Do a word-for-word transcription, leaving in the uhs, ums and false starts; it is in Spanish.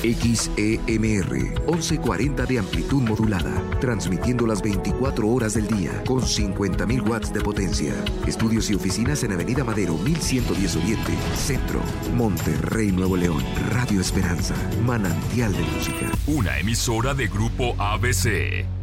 X E M R once cuarenta de amplitud modulada, transmitiendo las veinticuatro horas del día con cincuenta mil watts de potencia. Estudios y oficinas en Avenida Madero mil ciento diez Oriente, Centro, Monterrey, Nuevo León. Radio Esperanza, manantial de música. Una emisora de Grupo A B C.